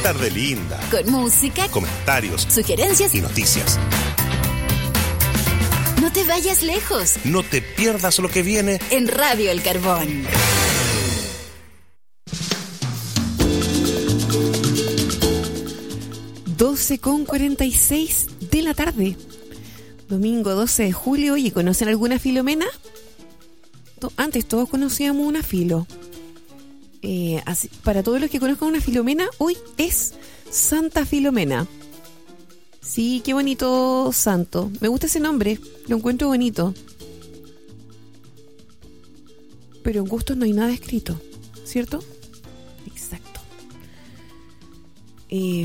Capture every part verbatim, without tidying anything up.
tarde linda. Con música, comentarios, sugerencias y noticias. No te vayas lejos. No te pierdas lo que viene en Radio El Carbón. doce con cuarenta y seis de la tarde. Domingo doce de julio. ¿Y conocen alguna Filomena? Antes todos conocíamos una Filo. Eh, así, para todos los que conozcan una Filomena, hoy es Santa Filomena. Sí, qué bonito santo. Me gusta ese nombre, lo encuentro bonito. Pero en gustos no hay nada escrito, ¿cierto? Exacto. Eh,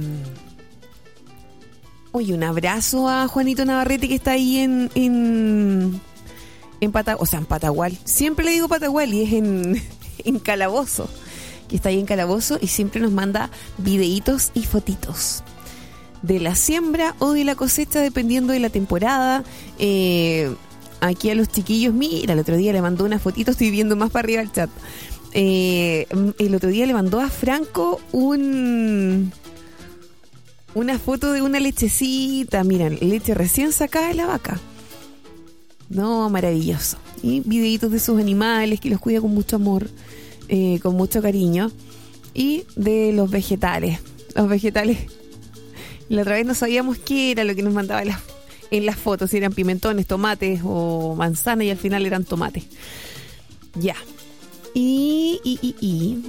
oye, un abrazo a Juanito Navarrete que está ahí en... en En Pata, o sea, en Patagual. Siempre le digo Patagual y es en, en Calabozo. Que está ahí en Calabozo y siempre nos manda videitos y fotitos de la siembra o de la cosecha, dependiendo de la temporada. Eh, aquí a los chiquillos, mira, el otro día le mandó una fotito, estoy viendo más para arriba el chat. Eh, el otro día le mandó a Franco un... una foto de una lechecita. Miren, leche recién sacada de la vaca. No, maravilloso. Y videitos de sus animales que los cuida con mucho amor, eh, con mucho cariño. Y de los vegetales. Los vegetales. La otra vez no sabíamos qué era lo que nos mandaba en las, en las fotos. Si eran pimentones, tomates o manzanas, y al final eran tomates. Ya. Y, y, y, y.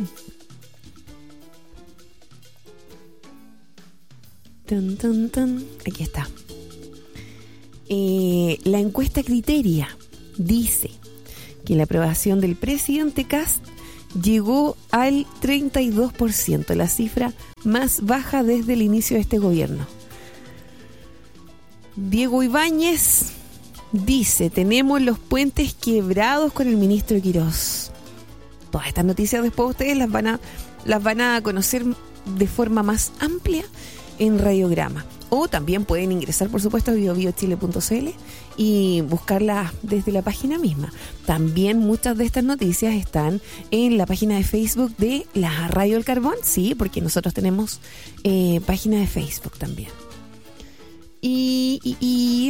Tan, tan, tan. Aquí está. Eh, la encuesta Criteria dice que la aprobación del presidente Kast llegó al treinta y dos por ciento, la cifra más baja desde el inicio de este gobierno. Diego Ibáñez dice: tenemos los puentes quebrados con el ministro Quirós. Todas estas noticias después ustedes las van a, las van a conocer de forma más amplia en Radiograma. O también pueden ingresar, por supuesto, a bio bio chile punto c l y buscarlas desde la página misma. También muchas de estas noticias están en la página de Facebook de la Radio El Carbón, sí, porque nosotros tenemos eh, página de Facebook también. Y, y, y...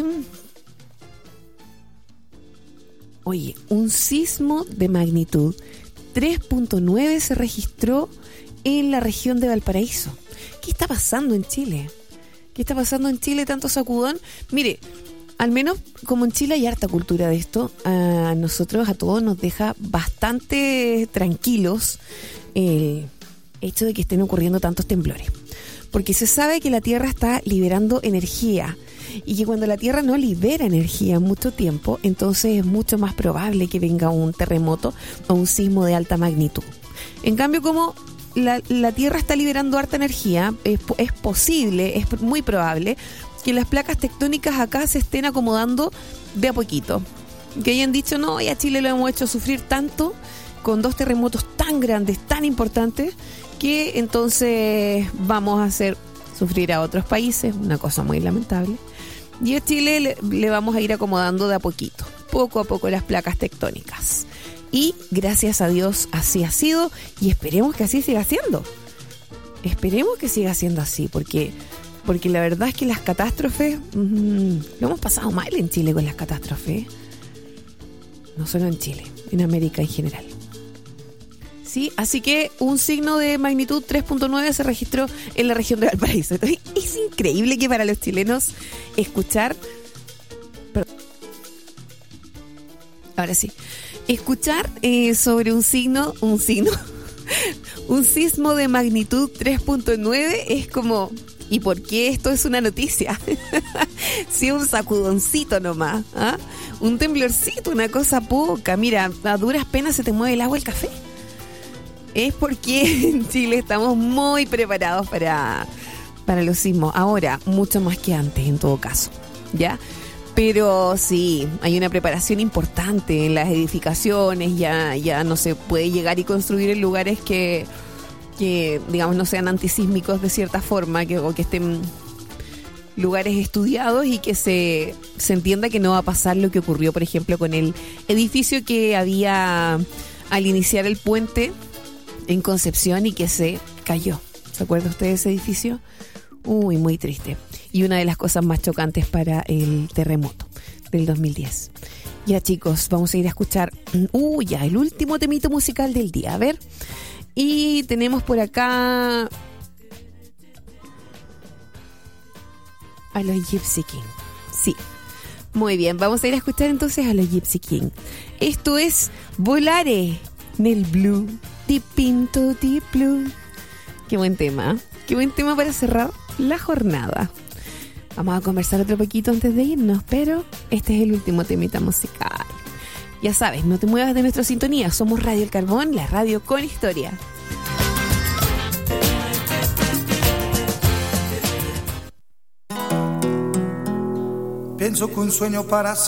Oye, un sismo de magnitud tres punto nueve se registró en la región de Valparaíso. ¿Qué está pasando en Chile? ¿Qué está pasando en Chile? Tanto sacudón. Mire, al menos como en Chile hay harta cultura de esto, a nosotros, a todos nos deja bastante tranquilos el hecho de que estén ocurriendo tantos temblores. Porque se sabe que la Tierra está liberando energía y que cuando la Tierra no libera energía mucho tiempo, entonces es mucho más probable que venga un terremoto o un sismo de alta magnitud. En cambio, como La, la Tierra está liberando harta energía, es, es posible, es muy probable que las placas tectónicas acá se estén acomodando de a poquito. Que hayan dicho, no, ya Chile lo hemos hecho sufrir tanto, con dos terremotos tan grandes, tan importantes, que entonces vamos a hacer sufrir a otros países, una cosa muy lamentable. Y a Chile le, le vamos a ir acomodando de a poquito, poco a poco las placas tectónicas. Y gracias a Dios así ha sido y esperemos que así siga siendo. Esperemos que siga siendo así porque, porque la verdad es que las catástrofes, mmm, lo hemos pasado mal en Chile con las catástrofes. No solo en Chile, en América en general. Sí, así que un signo de magnitud tres punto nueve se registró en la región de Valparaíso. Es increíble que para los chilenos escuchar... Perdón. Ahora sí. Escuchar eh, sobre un signo, un signo, un sismo de magnitud tres punto nueve es como, ¿y por qué esto es una noticia? Sí, un sacudoncito nomás, ¿ah? Un temblorcito, una cosa poca. Mira, a duras penas se te mueve el agua, el café. Es porque en Chile estamos muy preparados para, para los sismos. Ahora, mucho más que antes, en todo caso, ¿ya? Pero sí, hay una preparación importante en las edificaciones, ya, ya no se puede llegar y construir en lugares que, que digamos, no sean antisísmicos de cierta forma, que, o que estén lugares estudiados y que se, se entienda que no va a pasar lo que ocurrió, por ejemplo, con el edificio que había al iniciar el puente en Concepción y que se cayó. ¿Se acuerda usted de ese edificio? Uy, muy triste. Y una de las cosas más chocantes para el terremoto del dos mil diez. Ya, chicos, vamos a ir a escuchar uy, ya, el último temito musical del día. A ver. Y tenemos por acá a los Gypsy King. Sí. Muy bien, vamos a ir a escuchar entonces a los Gypsy King. Esto es Volare nel blu, di pinto di blu. Qué buen tema, qué buen tema para cerrar la jornada. Vamos a conversar otro poquito antes de irnos, pero este es el último temita musical. Ya sabes, no te muevas de nuestra sintonía. Somos Radio El Carbón, la radio con historia. Pienso que un sueño para